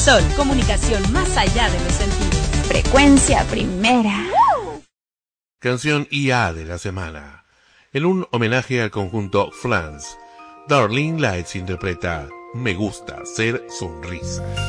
Sol, comunicación más allá de los sentidos. Frecuencia primera. Canción IA de la semana. En un homenaje al conjunto Flans, Darlene Lights interpreta Me gusta ser sonrisa.